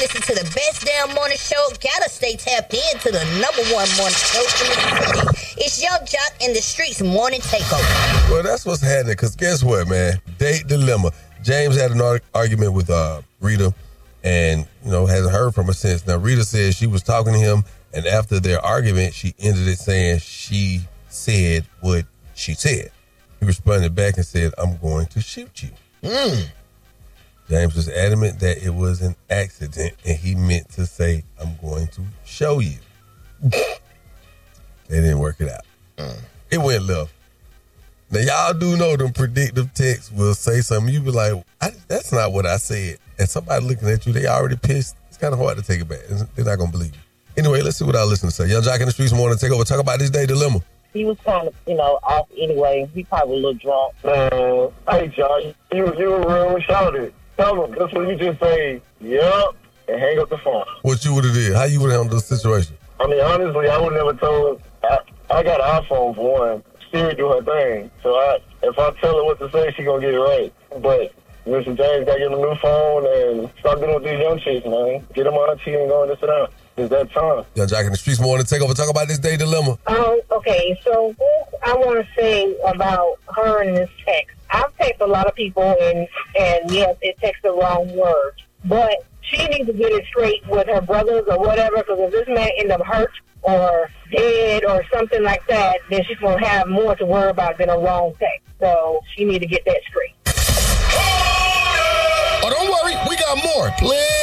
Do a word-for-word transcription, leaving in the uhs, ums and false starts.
listen to the best damn morning show. Gotta stay tapped in to the number one morning show in the city. It's Young Jock in the Streets Morning Takeover. Well, that's what's happening, because guess what, man? Date dilemma. James had an ar- argument with uh, Rita and, you know, hasn't heard from her since. Now, Rita said she was talking to him, and after their argument, she ended it saying she said what she said. He responded back and said, I'm going to shoot you. Mm. James was adamant that it was an accident, and he meant to say, I'm going to show you. They didn't work it out. Mm. It went left. Now, y'all do know them predictive texts will say something. You be like, I, that's not what I said. And somebody looking at you, they already pissed. It's kind of hard to take it back. They're not going to believe you. Anyway, let's see what our listeners say. Young Jock in the Streets Morning Takeover. Talk about this day dilemma. He was kind of, you know, off anyway. He probably a little drunk. Man, hey, Josh, you, you were real shouted. Tell him, that's what you just say, yup, and hang up the phone. What you would have did? How you would have handled the situation? I mean, honestly, I would never told. I, I got an iPhone for one. Siri do her thing. So I, if I tell her what to say, she gonna get it right. But Mister James gotta get him a new phone and start dealing with these young chicks, man. Get them on T and go and sit down. It's that time. Young Jock in the Streets Morning Takeover. Talk about this day dilemma. Um, okay, so I want to say about her and this text. I've texted a lot of people, and, and yes, it texts the wrong word. But she needs to get it straight with her brothers or whatever, because if this man end up hurt or dead or something like that, then she's going to have more to worry about than a wrong text. So she need to get that straight. Oh, don't worry. We got more. Plenty.